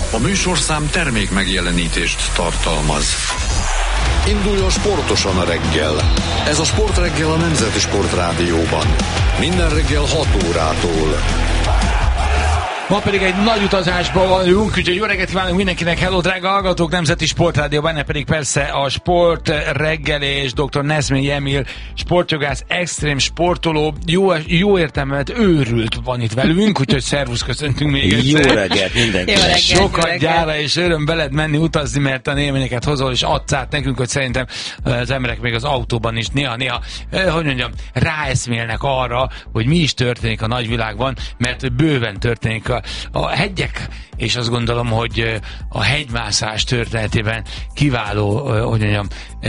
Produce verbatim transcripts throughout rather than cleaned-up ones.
A műsorszám termék megjelenítést tartalmaz. Induljon sportosan a reggel. Ez a Sportreggel a Nemzeti Sportrádióban. Minden reggel hat órától. Ma pedig egy nagy utazásban vagyunk, úgyhogy jó reggelt kívánunk mindenkinek, hello drága hallgatók, Nemzeti Sportrádió, benne pedig persze a Sport Reggel és dr. Nezmény Emil, sportjogász, extrém sportoló, jó, jó értelmet őrült van itt velünk, úgyhogy szervusz, köszöntünk még egyszer. Jó reggelt mindenkinek. Sokat gyára és öröm veled menni utazni, mert a élményeket hozol és adsz át nekünk, hogy szerintem az emberek még az autóban is néha-néha, hogy mondjam, ráeszmélnek arra, hogy mi is történik a nagyvilágban, mert bőven történik a a hegyek, és azt gondolom, hogy a hegymászás történetében kiváló, hogy mondjam,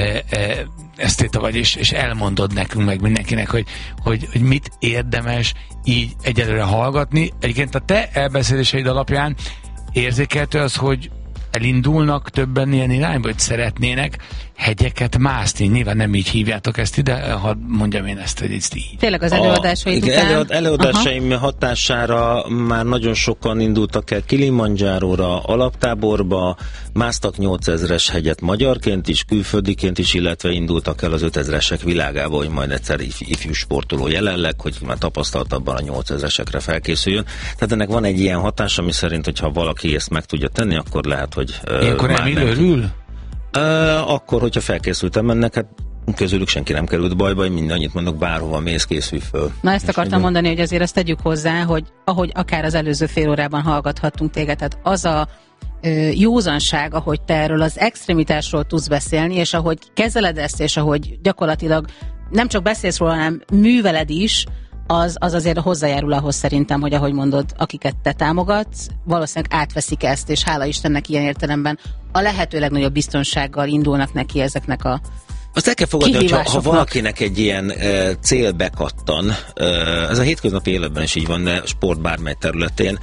esztéta vagy, és, és elmondod nekünk meg mindenkinek, hogy, hogy, hogy mit érdemes így egyelőre hallgatni. Egyébként a te elbeszéléseid alapján érzékelhető az, hogy elindulnak többen ilyen irányba, hogy szeretnének hegyeket mászni. Nyilván nem így hívjátok ezt ide, ha mondjam én ezt, hogy ezt így. Tényleg az előadásaid után? Előad, előadásaim Aha. hatására már nagyon sokan indultak el Kilimanjáróra, alaptáborba, másztak nyolcezres hegyet magyarként is, külföldiként is, illetve indultak el az ötezresek világába, hogy majd egyszer ifjú sportoló jelenleg, hogy már tapasztaltabban a nyolcezresekre felkészüljön. Tehát ennek van egy ilyen hatás, ami szerint, hogyha valaki ezt meg tudja tenni, akkor lehet, hogy ilyenkor uh, Emil örül? Uh, akkor, hogyha felkészültem ennek, hát közülük senki nem került bajba, én mindannyit mondok, bárhova mész, készülj föl. Na ezt akartam és mondani, hogy azért ezt tegyük hozzá, hogy ahogy akár az előző fél órában hallgathattunk téged, tehát az a ö, józanság, ahogy te erről az extremitásról tudsz beszélni, és ahogy kezeled ezt, és ahogy gyakorlatilag nem csak beszélsz róla, hanem műveled is, az, az azért hozzájárul ahhoz szerintem, hogy ahogy mondod, akiket te támogatsz, valószínűleg átveszik ezt, és hála Istennek ilyen értelemben a lehető legnagyobb biztonsággal indulnak neki ezeknek a Azt el kell fogadni, hogy ha, ha valakinek egy ilyen e, cél bekattan, e, ez a hétköznapi életben is így van, de sport bármely területén,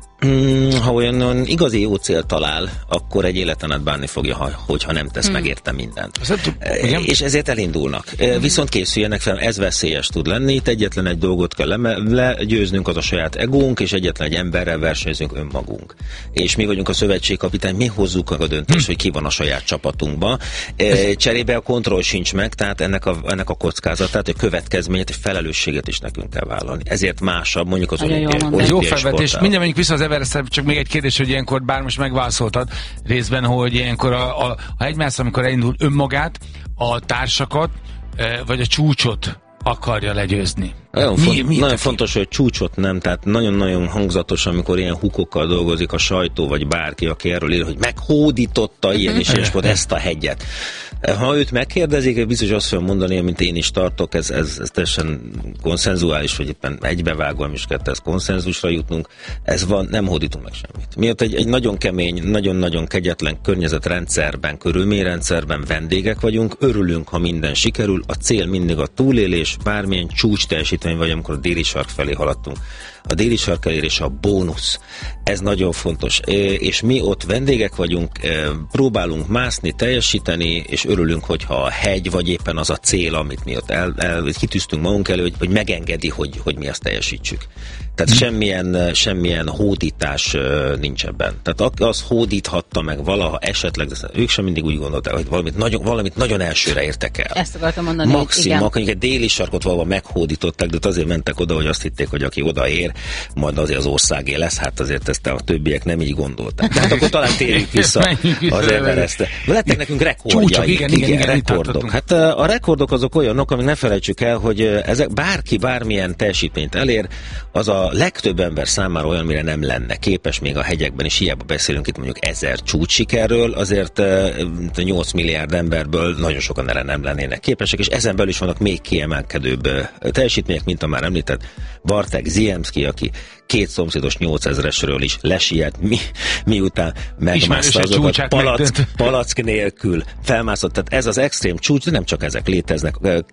ha olyan igazi jó cél talál, akkor egy életen át bánni fogja, ha, hogyha nem tesz hmm. meg érte mindent. E, és ezért elindulnak. Hmm. Viszont készüljenek fel, ez veszélyes tud lenni. Itt egyetlen egy dolgot kell legyőznünk, az a saját egónk, és egyetlen egy emberrel versenyzünk, önmagunk. És mi vagyunk a szövetségkapitány, mi hozzuk meg a döntést, hmm. hogy ki van a saját csapatunkba. E, cserébe a kontroll sincs meg, tehát ennek a, ennek a kockázatát, a következményét, és felelősséget is nekünk kell vállalni. Ezért másabb, mondjuk az olimpiai jó felvetés. Mindjárt mondjuk vissza az Everest, csak még egy kérdés, hogy ilyenkor, bár most megválaszoltad részben, hogy ilyenkor a, a, a hegymász, amikor elindul önmagát, a társakat, vagy a csúcsot akarja legyőzni. Nagyon, mi, font, mi nagyon fontos, hogy csúcsot nem, tehát nagyon-nagyon hangzatos, amikor ilyen hukokkal dolgozik a sajtó, vagy bárki, aki erről ír, hogy meghódította ilyen is, és ezt a hegyet. Ha őt megkérdezik, biztos azt fogom mondani, amit én is tartok, ez, ez, ez teljesen konszenzuális, vagy éppen egybevágva, és kettő, ez konszenzusra jutnunk, ez van, nem hódítunk meg semmit. Miatt egy, egy nagyon kemény, nagyon-nagyon kegyetlen környezetrendszerben, körülményrendszerben vendégek vagyunk, örülünk, ha minden sikerül, a cél mindig a túlélés, bármilyen csúcs teljesítmény vagy, amikor a déli sark felé haladtunk. A déli sark elérése a bónusz. Ez nagyon fontos. És mi ott vendégek vagyunk, próbálunk mászni, teljesíteni, és örülünk, hogyha a hegy, vagy éppen az a cél, amit mi ott el, el, kitűztünk magunk elő, hogy, hogy megengedi, hogy, hogy mi azt teljesítsük. Tehát hmm. semmilyen, semmilyen hódítás nincs ebben. Tehát az hódíthatta meg valaha esetleg, de ők sem mindig úgy gondolták, hogy valamit nagyon, valamit nagyon elsőre értek el. Ezt akartam mondani. Maximum, akkor egy déli sarkot valahol meghódították, de azért mentek oda, hogy azt hitték, hogy aki odaér, majd azért az országé lesz, hát azért ezt a többiek nem így gondolták. Tehát akkor talán térjük vissza az Everestre. Lettek nekünk rekordjaik. Igen, igen, igen, igen, rekordok. Hát a rekordok azok olyanok, amik ne felejtsük el, hogy ezek bárki bármilyen teljesítményt elér, az a legtöbb ember számára olyan, mire nem lenne képes, még a hegyekben is, hiába beszélünk itt mondjuk ezer csúcssikerről, azért nyolc milliárd emberből nagyon sokan erre nem lennének képesek, és ezen belül is vannak még kiemelkedőbb teljesítmények, mint a már említett Bartek Ziemski, aki két szomszédos nyolcezresről is lesiet, mi, miután megmászta azokat palack, palack nélkül felmászott. Tehát ez az extrém csúcs, de nem csak ezek léteznek.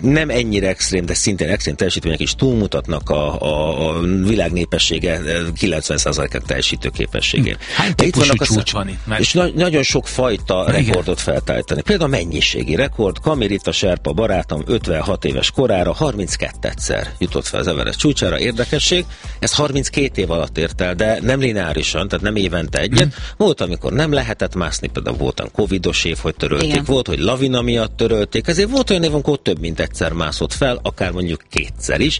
nem ennyire extrém, de szintén extrém teljesítmények is túlmutatnak a, a, a világ népessége kilencven százalék teljesítő képességén. Hány típusú csúcs van itt? Mert... És na- nagyon sok fajta Na, rekordot feltállítani. Például a mennyiségi rekord, Kamirita Sherpa barátom ötvenhat éves korára harminckettőszer jutott fel az Everest csúcsára. Érdekesség, ez harminckét év alatt ért el, de nem lineárisan, tehát nem évente egyet. Hmm. Volt, amikor nem lehetett mászni, például voltam covidos év, hogy törölték, igen. Volt, hogy lavina miatt törölték, ezért volt olyan év, amikor több mint egyszer mászott fel, akár mondjuk kétszer is.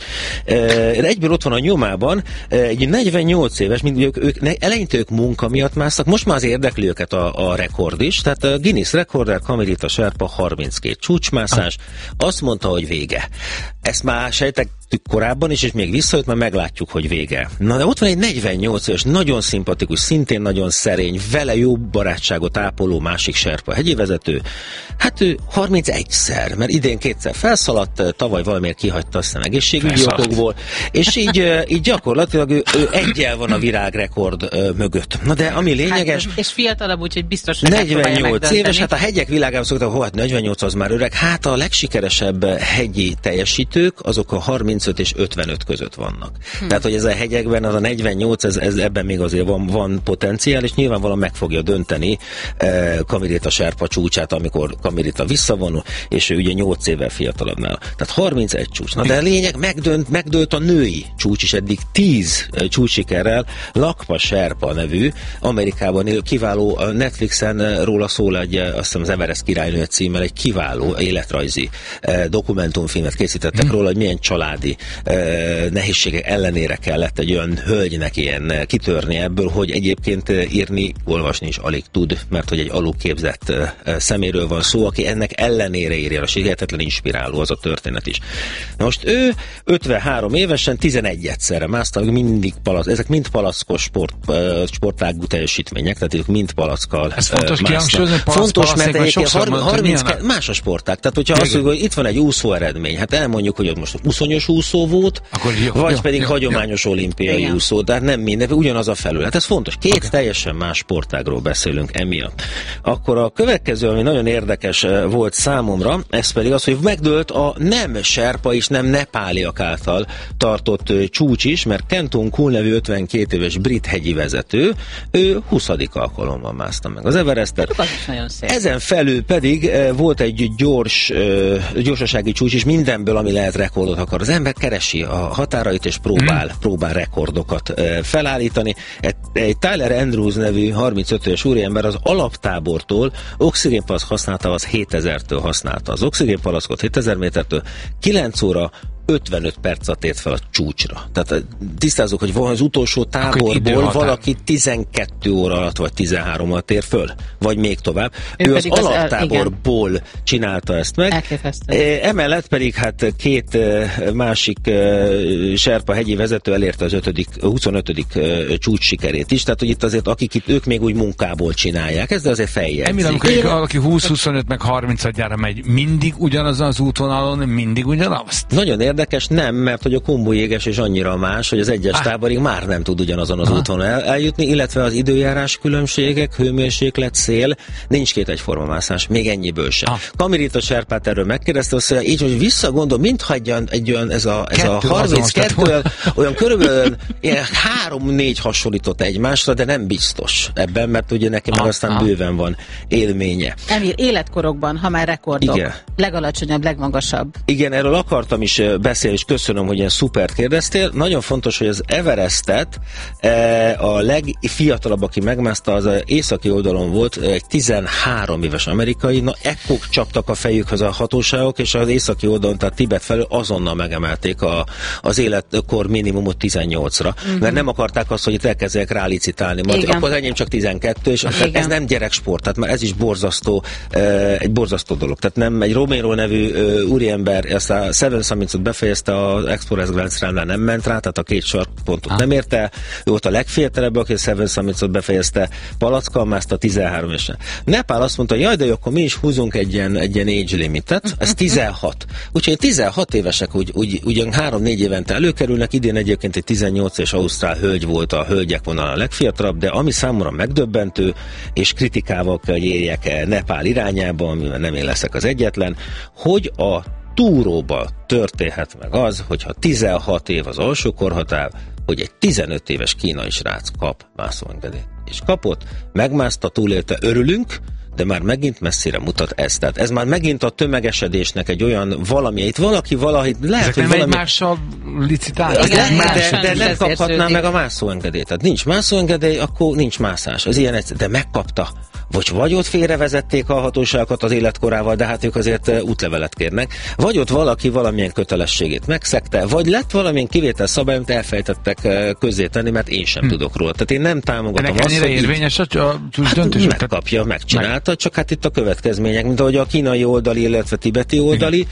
Egyből ott van a nyomában egy negyvennyolc éves, mint ők, ők eleinte ők munka miatt másztak, most már az érdekli őket a, a rekord is, tehát a Guinness rekorder Kamirita Sherpa harminckét csúcsmászás, azt mondta, hogy vége. Ezt már sejtettük korábban is, és még visszajött, mert meglátjuk, hogy vége. Na de ott van egy negyvennyolc éves, nagyon szimpatikus, szintén nagyon szerény, vele jó barátságot ápoló másik Sherpa hegyi vezető. Hát ő harmincegyszer, mert idén kétszer felszaladt, tavaly valamiért kihagyta, aztán egészségügyi okokból, és így, így gyakorlatilag ő, ő egyel van a világrekord uh, mögött. Na de ami lényeges... Hát, és fiatalabb, úgyhogy biztos, hogy negyvennyolc éves, hát a hegyek világában szoktak, hogy hát negyvennyolc az már öreg, hát a legsikeresebb hegyi teljesítők, azok a harmincöt és ötvenöt között vannak. Hm. Tehát, hogy ez a hegyekben, az a negyvennyolc, ez, ez ebben még azért van, van potenciál, és nyilvánvalóan meg fogja dönteni eh, Kamirita Sherpa csúcsát, amikor Kamirita visszavonul, és ő ugye nyolc évvel fiatalabb nála. Tehát harmincegy csúcs. Na de a lényeg, megdönt, megdőlt a női csúcs is eddig tíz csúcssikerrel. Lakpa Sherpa nevű, Amerikában élő, kiváló, a Netflixen róla szól egy, azt hiszem az Everest királynő címmel, egy kiváló életrajzi eh, dokumentumfilmet készítettek hmm. róla, hogy milyen családi eh, nehézségek ellenére kellett egy olyan hölgynek ilyen kitörni ebből, hogy egyébként írni, olvasni is alig tud, mert hogy egy alulképzett eh, szeméről van szó, aki ennek ellenére írja, és hihetetlen inspiráló az a történet is. Na most ő ötvenhárom évesen tizenegy egyszerre mászta, mindig palac, ezek mind palackos sport, sportágú teljesítmények, tehát ők mind palackkal. Ez fontos kihangsúlyozni, palac, fontos, mert egyébként harminc a... más a sportág. Tehát, hogyha igen. Azt mondjuk, hogy itt van egy úszó eredmény, hát elmondjuk, hogy ott most uszonyos úszó volt, akkor jó, vagy jó, pedig jó, hagyományos jó. Olimpiai igen. úszó, de nem minden, ugyanaz a felület. Ez fontos. Két okay. teljesen más sportágról beszélünk emiatt. Akkor a következő, ami nagyon érdekes volt számomra, ez pedig az, hogy megdőlt a nem serpa és nem nepáliak által tartott csúcs is, mert Kenton Kuhl nevű ötvenkét éves brit hegyi vezető, ő huszadik alkalommal mászta meg az Everestet. Ezen felül pedig volt egy gyors, gyorsasági csúcs is, mindenből, ami lehet rekordot akar. Az ember keresi a határait és próbál, hmm. próbál rekordokat felállítani. Egy Tyler Andrews nevű harmincöt éves úriember az alaptábortól oxigénpalack használta, az hétezertől használta az oxigénpalackot, hétezer métertől, kilenc óra ötvenöt percet ért fel a csúcsra. Tehát tisztázzuk, hogy van az utolsó táborból valaki tizenkét óra alatt vagy tizenhárom alatt ér föl, vagy még tovább. Ő, ő az alaptáborból el, csinálta ezt meg. Elképesztő. Emellett pedig hát két másik Sherpa hegyi vezető elérte az ötödik, huszonötödik csúcs sikerét is, tehát hogy itt azért akik itt, ők még úgy munkából csinálják, ez de azért feljegyzik. Emil, amikor valaki húsz, huszonöt meg harminc-gyára megy, mindig ugyanazon az útvonalon, mindig ugyanazt? Nagyon érdekes, nem, mert hogy a kombujéges és annyira más, hogy az egyes ah. táborig már nem tud ugyanazon az ah. úton el, eljutni, illetve az időjárás különbségek, hőmérséklet, szél, nincs két egyforma mászás, még ennyiből sem. Ah. Kamirita Sherpát erről megkérdezte, hogy így, hogy visszagondol, mintha egy olyan, egy olyan ez a, ez a harminckettő, olyan, olyan körülbelül három-négy hasonlított egymásra, de nem biztos ebben, mert ugye nekem ah. aztán ah. bőven van élménye. Emil, életkorokban, ha már rekordok, igen. legalacsonyabb, legmagasabb. Igen, erről akartam is beszélni, és köszönöm, hogy ilyen szupert kérdeztél. Nagyon fontos, hogy az Everestet a legfiatalabb, aki megmászta, az az északi oldalon volt, egy tizenhárom éves amerikai, na ekkor csaptak a fejükhöz a hatóságok, és az északi oldalon, tehát Tibet felől azonnal megemelték a, az életkor minimumot tizennyolcra, uh-huh. mert nem akarták azt, hogy itt elkezdjenek rálicitálni. Majd akkor az enyém csak tizenkettő, és ez nem gyereksport, tehát már ez is borzasztó, egy borzasztó dolog. Tehát nem egy Romero nevű úriember, ezt a Seven Summitot befejezte, az Express Grand Slam-nál nem ment rá, tehát a két sarkpontot ah. nem érte. Ő volt a legfiatalabb, aki a Seven Summitot befejezte, palackkal mászta tizenhárom évesen. Nepál azt mondta, jaj, de jó, akkor mi is húzunk egy ilyen, egy ilyen age limitet, ez tizenhat. Úgyhogy tizenhat évesek úgy, úgy, ugyan három-négy évente előkerülnek, idén egyébként egy tizennyolc és ausztrál hölgy volt a hölgyek vonalán a legfiatalabb, de ami számomra megdöbbentő, és kritikával kell érjek Nepál irányába, amivel nem én leszek az egyetlen, hogy a túróba történhet meg az, hogyha tizenhat év az alsó korhatár, hogy egy tizenöt éves kínai srác kap mászóengedélyt. És kapott, megmászta, túlélte, örülünk, de már megint messzire mutat ez. Tehát ez már megint a tömegesedésnek egy olyan valami, itt valaki valahit lehet, ezek hogy nem valami... egymással licitálnak. De, Igen, de, de nem kaphatná meg a mászóengedélyt. Tehát nincs mászóengedély, akkor nincs mászás. Ez ilyen egyszer. De megkapta. Vagy, vagy ott félrevezették a hatóságokat az életkorával, de hát ők azért uh, útlevelet kérnek. Vagy ott valaki valamilyen kötelességét megszegte, vagy lett valamilyen kivétel szabály, amit elfejtettek uh, közzétenni, mert én sem hm. tudok róla. Tehát én nem támogatom ennek azt, ennyire hogy érvényes a hát döntés? megkapja, megcsinálta, meg. Csak hát itt a következmények, mint ahogy a kínai oldali, illetve tibeti oldali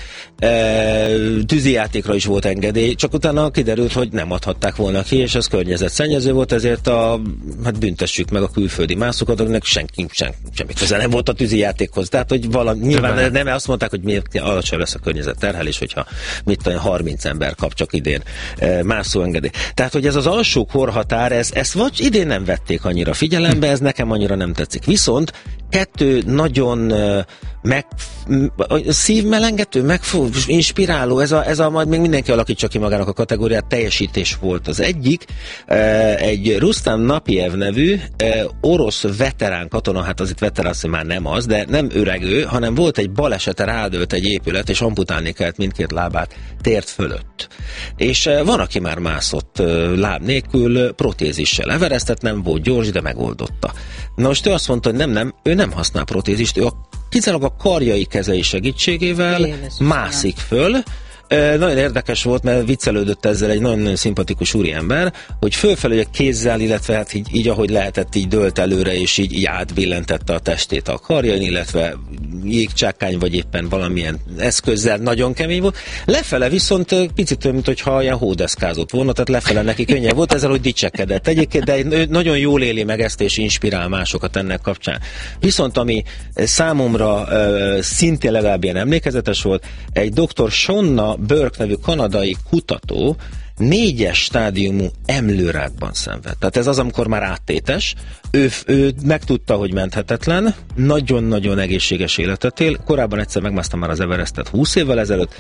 uh, tűzijátékra is volt engedély, csak utána kiderült, hogy nem adhatták volna ki, és ez környezetszennyező volt, ezért a, hát büntessük meg a külföldi mászokat, akinek senki sem semmi köze nem volt a tűzijátékhoz. Tehát, hogy valami, nyilván nem, nem azt mondták, hogy miért alacsony lesz a környezetterhelés, hogyha mit tudom, harminc ember kap csak idén e, mászóengedély. Tehát, hogy ez az alsó korhatár, ez, ezt vagy idén nem vették annyira figyelembe, ez nekem annyira nem tetszik. Viszont kettő nagyon uh, meg, szívmelengető, megfog, inspiráló, ez a, ez a majd még mindenki alakítsa ki magának a kategóriát, teljesítés volt az egyik. Uh, egy Rustam Napiev nevű uh, orosz veterán katona, hát az itt veterán, azt már nem az, de nem öregő, hanem volt egy balesete, rádőlt egy épület, és amputálni kellett mindkét lábát tért fölött. És uh, van, aki már mászott uh, láb nélkül, uh, protézissel. Everestet nem volt gyors, de megoldotta. Na most ő azt mondta, hogy nem, nem, ő nem használ protézist, ő a, kizárólag a karjai kezei segítségével mászik föl. E, nagyon érdekes volt, mert viccelődött ezzel egy nagyon szimpatikus úriember, hogy fölfelé a kézzel, illetve hát így, így ahogy lehetett, így dőlt előre, és így, így átbillentette a testét a karjain, illetve jégcsákány, vagy éppen valamilyen eszközzel nagyon kemény volt. Lefele viszont picit olyan, mintha ilyen hódeszkázott volna, tehát lefele neki könnyebb volt ezzel, hogy dicsekedett egyébként, de nagyon jól éli meg ezt, és inspirál másokat ennek kapcsán. Viszont ami számomra uh, szintén legalább ilyen emlékezetes volt, egy doktor Shonna Burke nevű kanadai kutató négyes stádiumú emlőrákban szenved. Tehát ez az, amikor már áttétes. Ő, ő megtudta, hogy menthetetlen, nagyon-nagyon egészséges életet él. Korábban egyszer megmásztam már az Everestet húsz évvel ezelőtt.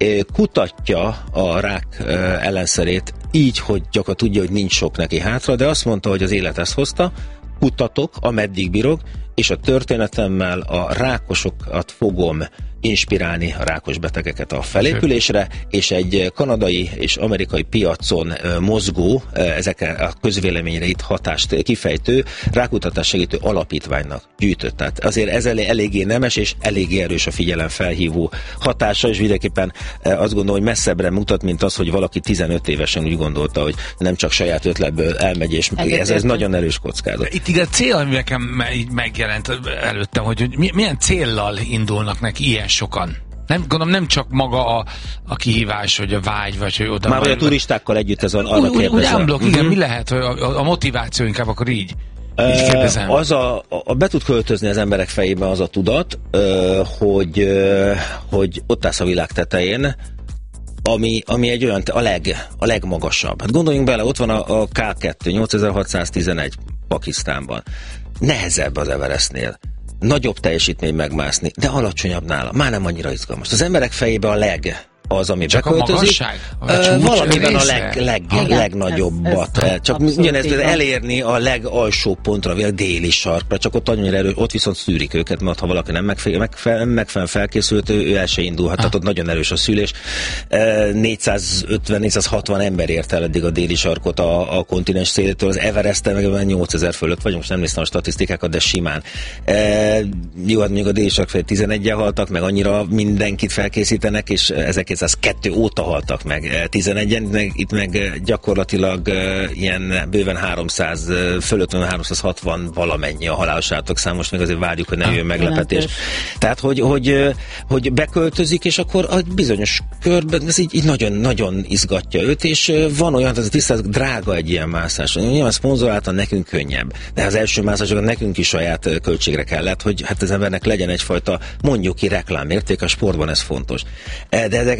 Kutatja a rák ellenszerét így, hogy gyakorlatilag tudja, hogy nincs sok neki hátra, de azt mondta, hogy az élet ezt hozta. Kutatok, ameddig bírok, és a történetemmel a rákosokat fogom inspirálni, a rákos betegeket a felépülésre, és egy kanadai és amerikai piacon mozgó, ezek a közvéleményre itt hatást kifejtő, rákutatás segítő alapítványnak gyűjtött. Tehát azért ez eléggé nemes és eléggé erős a figyelemfelhívó hatása, és mindenképpen azt gondolom, hogy messzebbre mutat, mint az, hogy valaki tizenöt évesen úgy gondolta, hogy nem csak saját ötletből elmegy, és ez, ez nagyon erős kockázat. Itt igen, cél, ami nekem megjelent előttem, hogy milyen céllal indulnak neki ilyen sokan. Nem, gondolom nem csak maga a, a kihívás, vagy a vágy, vagy hogy oda... Már vagy a turistákkal együtt ez arra kérdezem. Úgy unblock, igen, uh-huh. mi lehet a, a motiváció inkább akkor így? így kérdezem. Az a, a, be tud költözni az emberek fejében az a tudat, hogy, hogy ott állsz a világ tetején, ami, ami egy olyan, a, leg, a legmagasabb. Hát gondoljunk bele, ott van a, a ká kettő, nyolcezer-hatszáztizenegy Pakisztánban. Nehezebb az Everestnél. Nagyobb teljesítmény megmászni, de alacsonyabb nála. Már nem annyira izgalmas. Az emberek fejébe a leg az, ami csak beköltözik. A magasság? A valamiben a leg, leg, legnagyobbat. Ez, ez csak ugyanezt elérni a legalsó pontra, a déli sarkra, csak ott annyira erős, ott viszont szűrik őket, mert ha valaki nem megfelelően megfelel felkészült, ő, ő el se indulhat, ah. tehát ott nagyon erős a szülés. négyszázötven-négyszázhatvan ember ért el eddig a déli sarkot a, a kontinens szélétől, az Everesten meg nyolcezer fölött vagyunk, most nem néztem a statisztikákat, de simán. E, jó, hát mondjuk a déli sark felé tizenegyen haltak, meg annyira mindenkit felkészítenek, és ezerkétszázkettő óta haltak meg tizenegyen, meg, itt meg gyakorlatilag uh, ilyen bőven háromszáz, uh, fölött van háromszázhatvan valamennyi a halálos állatok szám, most meg azért várjuk, hogy ne jöjjön meglepetés. Tehát, hogy, hogy, uh, hogy beköltözik, és akkor a bizonyos körben ez így, így nagyon, nagyon izgatja őt, és uh, van olyan, hogy tisztázat, drága egy ilyen mászás. Nyilván szponzoráltan nekünk könnyebb, de az első mászásokat nekünk is saját uh, költségre kellett, hogy hát az embernek legyen egyfajta, mondjuk ki, reklámérték, a sportban ez fontos. De ezek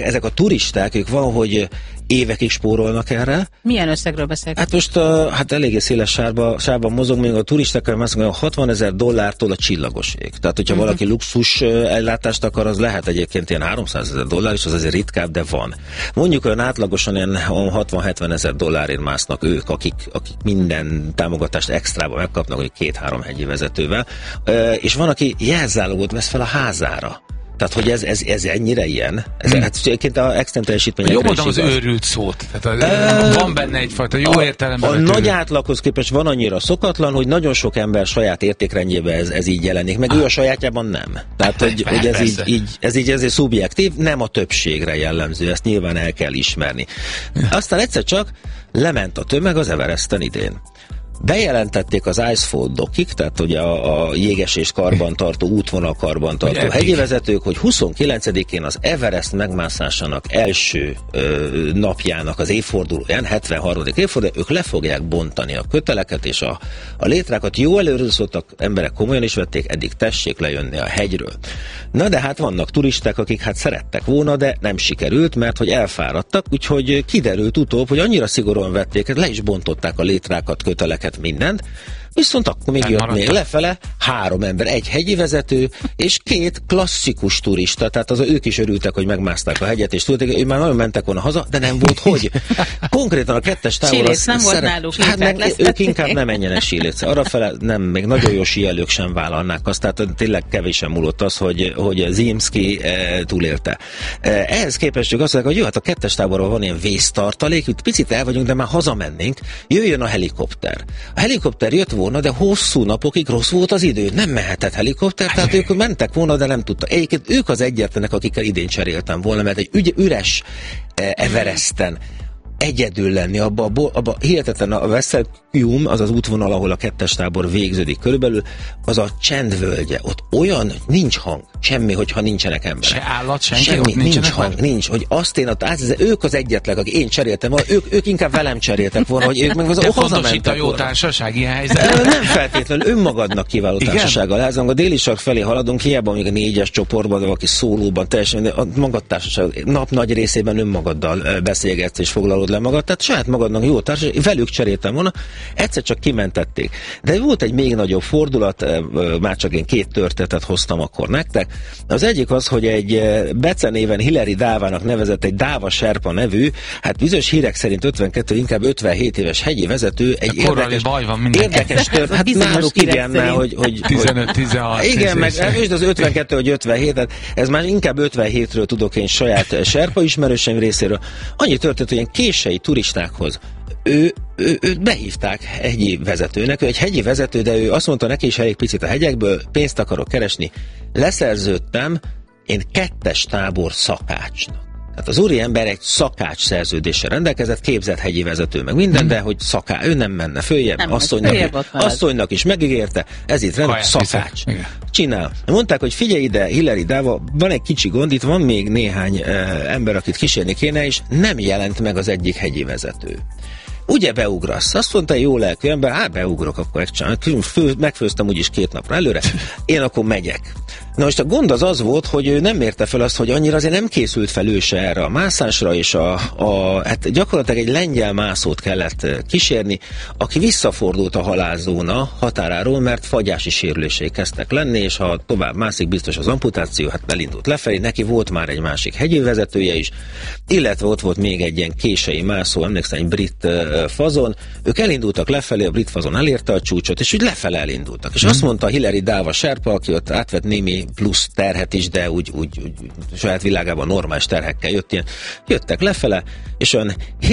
ezek a turisták, ők valahogy évekig spórolnak erre. Milyen összegről beszélünk? Hát most uh, hát eléggé széles sárba, sárban mozog, még a turisták, azt mondja, hatvanezer dollártól a csillagoség. Tehát, hogyha uh-huh. valaki luxus ellátást akar, az lehet egyébként ilyen háromszázezer dollár, és az azért ritkább, de van. Mondjuk olyan átlagosan ilyen hatvan-hetvenezer dollárért másznak ők, akik, akik minden támogatást extrába megkapnak, hogy két-három hegyi vezetővel. Uh, és van, aki jelzálogot vesz fel a házára. Tehát, hogy ez, ez, ez ennyire ilyen. Ez, hmm. hát egyébként a extrém teljesítményekre Jó mondom az őrült szót. Tehát a, van benne egyfajta jó értelemben. A, a nagy átlaghoz képest van annyira szokatlan, hogy nagyon sok ember saját értékrendjében ez, ez így jelenik, meg ah. ő a sajátjában nem. Tehát, hogy, hogy ez, így, így, ez így ezért szubjektív, nem a többségre jellemző, ezt nyilván el kell ismerni. Aztán egyszer csak lement a tömeg az Everesten idén. Bejelentették az Icefall dokik, tehát ugye a, a jégesést karbantartó, útvonal karbantartó hegyi vezetők, hogy huszonkilencedikén az Everest megmászásának első ö, napjának az évfordulóján, hetvenharmadik évforduló, ők le fogják bontani a köteleket és a, a létrákat. Jó előről szóltak, emberek komolyan is vették, eddig tessék lejönni a hegyről. Na de hát vannak turisták, akik hát szerettek volna, de nem sikerült, mert hogy elfáradtak, úgyhogy kiderült utóbb, hogy annyira szigorúan vették, le is bontották a létrákat, köteleket, mindent, viszont akkor még jött még lefele három ember, egy hegyi vezető és két klasszikus turista, tehát az ők is örültek, hogy megmászták a hegyet, és tudták, hogy már nagyon mentek volna haza, de nem volt hogy. Konkrétan a kettes távol az nem szeret... volt náluk, hát meg, ők inkább nem menjenek sílécre. Arrafele nem, még nagyon jó síelők sem vállalnák azt, tehát tényleg kevésen múlott az, hogy, hogy Zimski e, túlélte. E, ehhez képest ők azt mondják, hogy jó, hát a kettes táborban van ilyen vésztartalék, itt picit el vagyunk, de már hazamennénk, jöjjön a helikopter. A helikopter jött volna, de hosszú napokig rossz volt az idő. Nem mehetett helikopter, tehát ők mentek volna, de nem tudta. Egyébként ők az egyetlenek, akikkel idén cseréltem volna, mert egy ügy, üres eh, Everesten egyedül lenni, abba, abba, abba hihetetlen a Veszelkium, az az útvonal, ahol a kettes tábor végződik körülbelül, az a csendvölgye. Ott olyan, nincs hang, semmi, hogyha nincsenek emberek. Se állat, senki, semmi, nincs hang, meg? nincs. Hogy azt én ott át, ők az egyetlenek, akik én cseréltem, ők, ők inkább velem cseréltek volna, hogy ők meg az, de fontos itt a jó társaság ilyen helyzetben. Nem feltétlenül, önmagadnak kiváló társasággal. Lázom, a déli sark felé haladunk, hiába még a négyes csoportban, de valaki szólóban, teljesen a magadtársaság nap nagy részében önmagaddal beszélgetsz és foglalod le magad, tehát saját magadnak jó társaság, velük cseréltem volna, egyszer csak kimentették. De volt egy még nagyobb fordulat, már csak én két történetet hoztam akkor nektek. Az egyik az, hogy egy becenéven Hilary Dávának nevezett egy Dáva Serpa nevű, hát bizonyos hírek szerint ötvenkettő, inkább ötvenhét éves hegyi vezető, egy érdekes, baj van mindenki. érdekes történet, hát náluk igen, mert hogy, hogy tizenöt tizenhat igen, meg és az ötvenkettő vagy ötvenhét, tehát ez már inkább ötvenhétről tudok én saját Serpa ismerőseim részéről. Annyi történt, hogy ilyen kései turistákhoz ő, ő, őt behívták hegyi vezetőnek, ő egy hegyi vezető, de ő azt mondta neki is elég picit a hegyekből, pénzt akarok keresni. Leszerződtem én kettes tábor szakácsnak. Tehát az úriember egy szakács szerződéssel rendelkezett, képzett hegyi vezető, meg minden, hmm. de hogy szaká, ő nem menne följebb, nem, asszonynak, följebb asszonynak is megígérte, ez itt rendben, szakács. Csinál. Mondták, hogy figyelj ide, Hilary Dáva, van egy kicsi gond, itt van még néhány uh, ember, akit kísérni kéne, és nem jelent meg az egyik hegyi vezető. Ugye beugrasz? Azt mondta egy jó lelkű ember, hát beugrok, akkor megfőztem úgyis két napra előre, én akkor megyek. Na most a gond az az volt, hogy ő nem mérte fel azt, hogy annyira azért nem készült fel ő se erre a mászásra, és a, a, hát gyakorlatilag egy lengyel mászót kellett kísérni, aki visszafordult a halálzóna határáról, mert fagyási sérülései kezdtek lenni, és ha tovább mászik, biztos az amputáció, hát elindult lefelé, neki volt már egy másik hegyi vezetője is, illetve ott volt még egy ilyen kései mászó, emlékszem, egy brit uh, fazon, ők elindultak lefelé, a brit fazon elérte a csúcsot, és úgy lefele elindultak. És mm. azt mondta Hilary Dáva Serpa, aki ott átvett némi plusz terhet is, de úgy, úgy, úgy saját világában normális terhekkel jött ilyen. Jöttek lefele, és olyan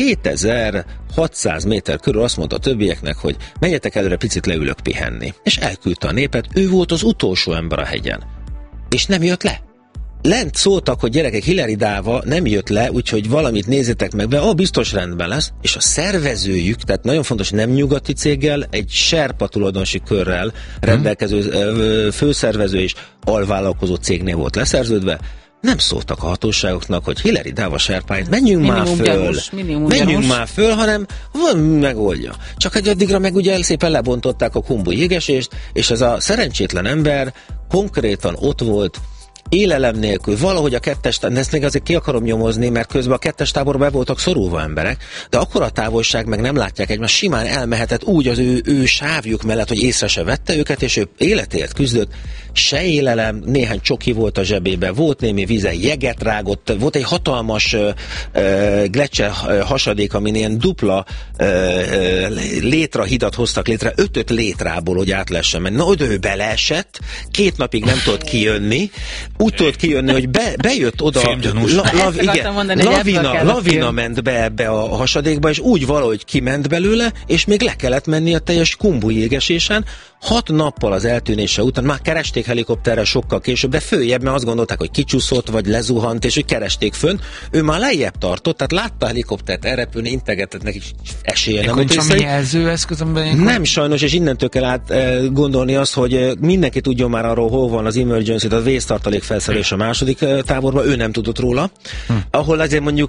hétezer-hatszáz méter körül azt mondta a többieknek, hogy menjetek előre, picit leülök pihenni. És elküldte a népet, ő volt az utolsó ember a hegyen. És nem jött le. Lent szóltak, hogy gyerekek, Hilary Dáva nem jött le, úgyhogy valamit nézzétek meg be, ó, biztos rendben lesz, és a szervezőjük, tehát nagyon fontos, nem nyugati céggel, egy Serpa tulajdonosi körrel rendelkező hmm. főszervező és alvállalkozó cégnél volt leszerződve, nem szóltak a hatóságoknak, hogy Hilary Dáva Serpáit, menjünk minimum már föl, gyanús, menjünk gyanús. már föl, hanem van megoldja. Csak egy addigra meg ugye szépen lebontották a Kumbu jégesést, és ez a szerencsétlen ember konkrétan ott volt élelem nélkül, valahogy a kettes tábor, ezt még azért ki akarom nyomozni, mert közben a kettes táborban be voltak szorulva emberek, de akkor a távolság meg nem látják egymást, simán elmehetett úgy az ő, ő sávjuk mellett, hogy észre se vette őket, és ő életért küzdött, se élelem, néhány csoki volt a zsebében, volt némi vize, jeget rágott, volt egy hatalmas uh, uh, Gletscher hasadék, amin ilyen dupla uh, uh, létrahidat hoztak létre, ötöt létrából, hogy át lehessen menni. Na, oda ő beleesett, két napig nem tudott kijönni, úgy tudott kijönni, hogy be, bejött oda, la, lav, igen, mondani, lavina, lavina ment be ebbe a hasadékba, és úgy valahogy kiment belőle, és még le kellett menni a teljes Kumbu jégesésen. Hat nappal az eltűnése után már keresték helikopterrel sokkal később, de följebb, mert azt gondolták, hogy kicsúszott, vagy lezuhant, és hogy keresték fönn. Ő már lejjebb tartott, tehát látta a helikoptert elrepülni, integetett neki, esélye nem volt. Nincs jelzőeszköz, amiben nem sajnos, és innentől kell át e, gondolni azt, hogy mindenki tudjon már arról, hol van az emergency, a vésztartalék felszerelés a második e, táborban, ő nem tudott róla. Hm. Ahol azért mondjuk